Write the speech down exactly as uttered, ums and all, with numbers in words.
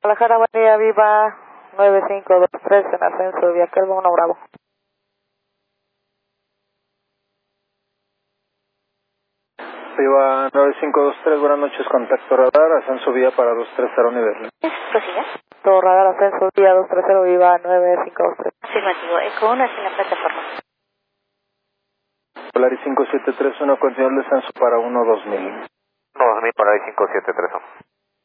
Guadalajara, buen día, Viva nueve cinco dos tres en ascenso, Vía Calva uno Bravo. Viva nueve cinco dos tres, buenas noches, contacto radar, ascenso vía para dos tres cero nivel. ¿Prosiga? Todo radar, ascenso vía dos tres cero, Viva nueve cinco dos tres. Afirmativo, Eco uno hacia la plataforma. Polaris cinco siete tres uno, continúa el descenso para uno dos mil. uno dos mil, Polaris cinco siete tres uno.